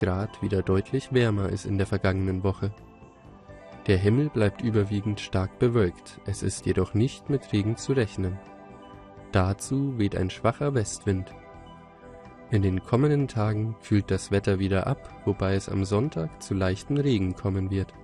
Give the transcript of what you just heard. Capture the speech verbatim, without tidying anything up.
Grad wieder deutlich wärmer als in der vergangenen Woche. Der Himmel bleibt überwiegend stark bewölkt, es ist jedoch nicht mit Regen zu rechnen. Dazu weht ein schwacher Westwind. In den kommenden Tagen kühlt das Wetter wieder ab, wobei es am Sonntag zu leichten Regen kommen wird.